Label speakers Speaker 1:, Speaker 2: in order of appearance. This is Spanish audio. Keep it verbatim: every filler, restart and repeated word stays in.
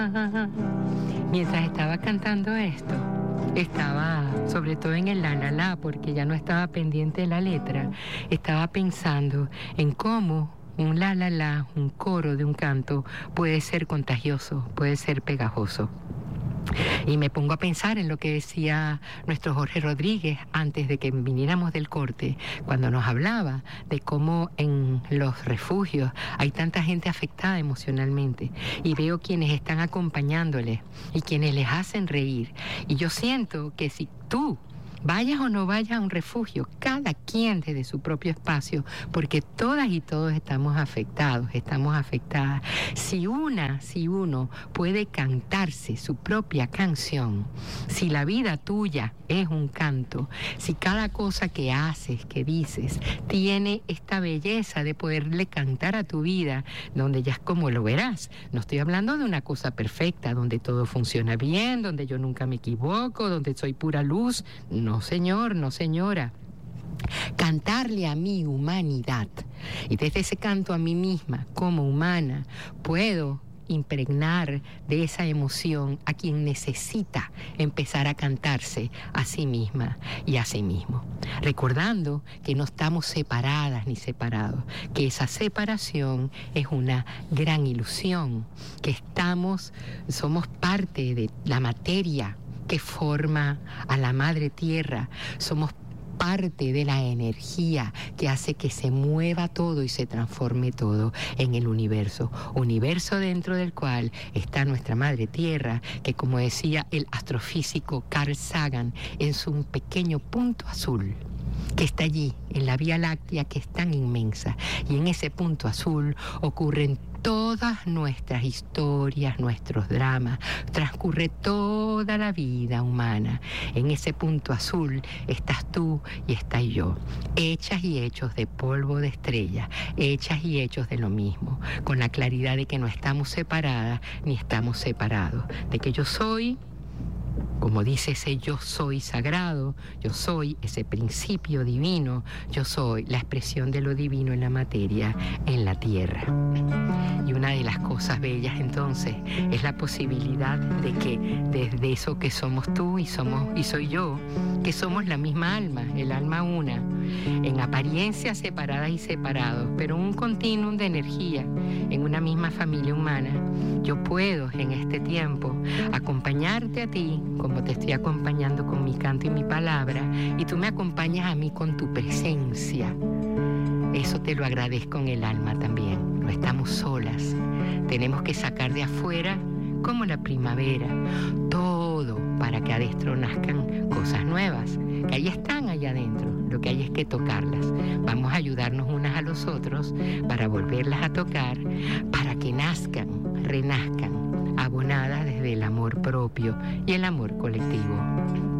Speaker 1: Mientras estaba cantando esto, estaba, sobre todo en el la la la, porque ya no estaba pendiente de la letra, estaba pensando en cómo un la la la, un coro de un canto, puede ser contagioso, puede ser pegajoso. Y me pongo a pensar en lo que decía nuestro Jorge Rodríguez antes de que viniéramos del corte, cuando nos hablaba de cómo en los refugios hay tanta gente afectada emocionalmente, y veo quienes están acompañándoles y quienes les hacen reír. Y yo siento que si tú vayas o no vayas a un refugio, cada quien desde su propio espacio, porque todas y todos estamos afectados, estamos afectadas. Si una, si uno puede cantarse su propia canción, si la vida tuya es un canto, si cada cosa que haces, que dices, tiene esta belleza de poderle cantar a tu vida, donde ya es como lo verás. No estoy hablando de una cosa perfecta, donde todo funciona bien, donde yo nunca me equivoco, donde soy pura luz. No, señor, no, señora. Cantarle a mi humanidad, y desde ese canto a mí misma como humana puedo impregnar de esa emoción a quien necesita empezar a cantarse a sí misma y a sí mismo, recordando que no estamos separadas ni separados, que esa separación es una gran ilusión, que estamos, somos parte de la materia que forma a la madre tierra, somos parte de la energía que hace que se mueva todo y se transforme todo en el universo, universo dentro del cual está nuestra madre tierra, que, como decía el astrofísico Carl Sagan, es un pequeño punto azul que está allí en la Vía Láctea, que es tan inmensa, y en ese punto azul ocurren todas nuestras historias, nuestros dramas, transcurre toda la vida humana. En ese punto azul estás tú y está yo, hechas y hechos de polvo de estrella, hechas y hechos de lo mismo, con la claridad de que no estamos separadas ni estamos separados, de que yo soy, como dice ese yo soy sagrado, yo soy ese principio divino, yo soy la expresión de lo divino en la materia, en la tierra. Y una de las cosas bellas entonces es la posibilidad de que desde eso que somos tú y somos y soy yo, que somos la misma alma, el alma una, en apariencia separadas y separados, pero un continuum de energía en una misma familia humana, yo puedo en este tiempo acompañarte a ti como te estoy acompañando con mi canto y mi palabra, y tú me acompañas a mí con tu presencia. Eso te lo agradezco en el alma también. No estamos solas. Tenemos que sacar de afuera, como la primavera, todo para que adentro nazcan cosas nuevas, que ahí están allá adentro. Lo que hay es que tocarlas. Vamos a ayudarnos unas a los otros para volverlas a tocar, para que nazcan, renazcan, abonadas desde el amor propio y el amor colectivo.